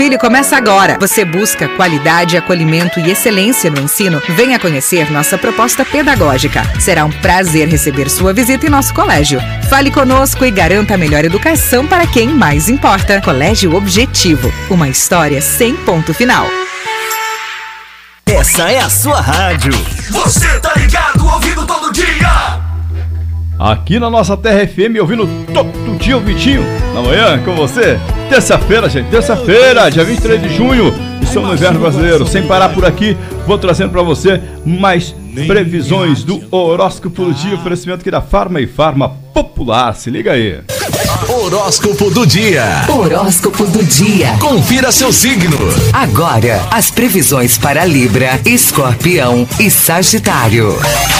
filho começa agora. Você busca qualidade, acolhimento e excelência no ensino? Venha conhecer nossa proposta pedagógica. Será um prazer receber sua visita em nosso colégio. Fale conosco e garanta a melhor educação para quem mais importa. Colégio Objetivo, uma história sem ponto final. Essa é a sua rádio. Você tá ligado, ouvindo todo dia. Aqui na nossa Terra FM, ouvindo todo dia o Vitinho. Na manhã, com você. Terça-feira, gente. Terça-feira, dia 23 de junho. Estamos no inverno brasileiro. Sem parar por aqui, vou trazendo para você mais previsões do horóscopo do dia. Oferecimento aqui da Farma e Farma Popular. Se liga aí. Horóscopo do dia. Horóscopo do dia. Confira seu signo. Agora, as previsões para Libra, Escorpião e Sagitário.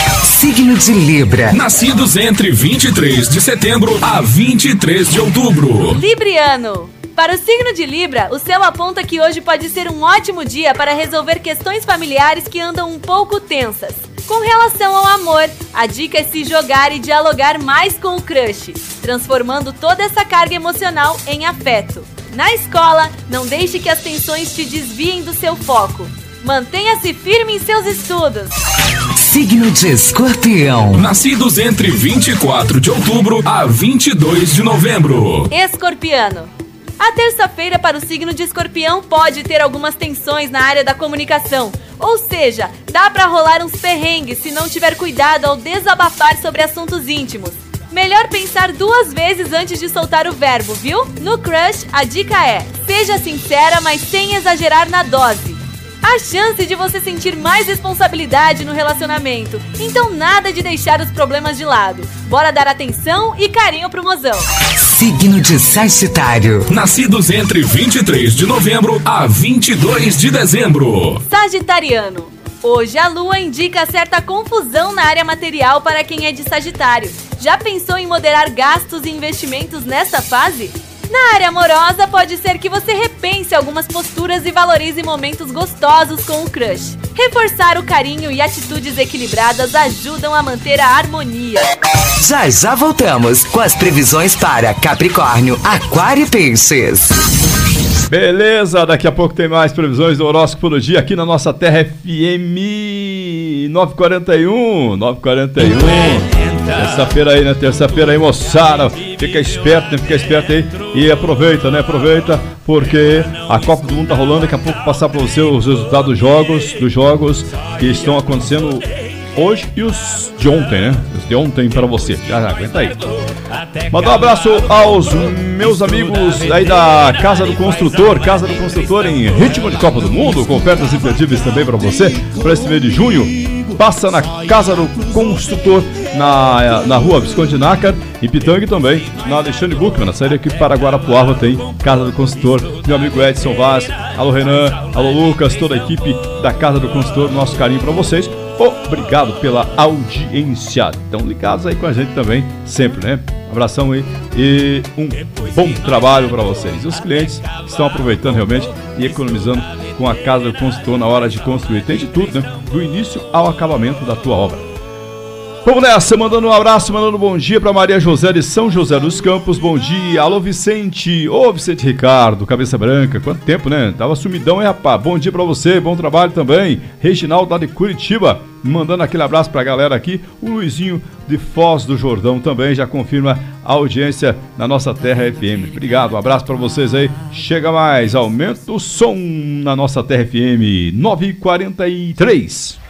Signo de Libra. Nascidos entre 23 de setembro a 23 de outubro. Libriano. Para o signo de Libra, o céu aponta que hoje pode ser um ótimo dia para resolver questões familiares que andam um pouco tensas. Com relação ao amor, a dica é se jogar e dialogar mais com o crush, transformando toda essa carga emocional em afeto. Na escola, não deixe que as tensões te desviem do seu foco. Mantenha-se firme em seus estudos. Signo de Escorpião. Nascidos entre 24 de outubro a 22 de novembro. Escorpiano. A terça-feira para o signo de Escorpião pode ter algumas tensões na área da comunicação. Ou seja, dá pra rolar uns perrengues se não tiver cuidado ao desabafar sobre assuntos íntimos. Melhor pensar 2 vezes antes de soltar o verbo, viu? No crush, a dica é: seja sincera, mas sem exagerar na dose. A chance de você sentir mais responsabilidade no relacionamento. Então nada de deixar os problemas de lado. Bora dar atenção e carinho pro mozão. Signo de Sagitário. Nascidos entre 23 de novembro a 22 de dezembro. Sagitariano. Hoje a lua indica certa confusão na área material para quem é de Sagitário. Já pensou em moderar gastos e investimentos nesta fase? Na área amorosa, pode ser que você repense algumas posturas e valorize momentos gostosos com o crush. Reforçar o carinho e atitudes equilibradas ajudam a manter a harmonia. Já voltamos com as previsões para Capricórnio, Aquário e Peixes. Beleza, daqui a pouco tem mais previsões do horóscopo do dia aqui na nossa Terra FM 941. Terça-feira aí, né? Terça-feira aí, moçada. Fica esperto, né? Fica esperto aí e aproveita, né? Aproveita, porque a Copa do Mundo tá rolando. Daqui a pouco passar para você os resultados dos jogos que estão acontecendo hoje e os de ontem, né? Os de ontem para você. Já aguenta aí. Mandar um abraço aos meus amigos aí da Casa do Construtor. Casa do Construtor em ritmo de Copa do Mundo, com ofertas imperdíveis também para você, para esse mês de junho. Passa na Casa do Construtor, na rua Visconde Nácar, em Pitanga, também na Alexandre Buchmann, na saída aqui para Guarapuava tem Casa do Construtor. Meu amigo Edson Vaz, alô Renan, alô Lucas, toda a equipe da Casa do Construtor, nosso carinho para vocês. Obrigado pela audiência. Estão ligados aí com a gente também, sempre, né? Abração aí e um bom trabalho para vocês. E os clientes estão aproveitando realmente e economizando com a Casa do Construtor na hora de construir. Tem de tudo, né? Do início ao acabamento da tua obra. Vamos nessa, mandando um abraço, mandando um bom dia para Maria José de São José dos Campos. Bom dia, alô Vicente. Ô Vicente Ricardo, cabeça branca, quanto tempo, né? Tava sumidão, hein, rapaz? Bom dia para você, bom trabalho também. Reginaldo lá de Curitiba, mandando aquele abraço pra galera aqui. O Luizinho de Foz do Jordão também já confirma a audiência na nossa Terra FM. Obrigado, um abraço pra vocês aí. Chega mais, aumenta o som na nossa Terra FM 9h43.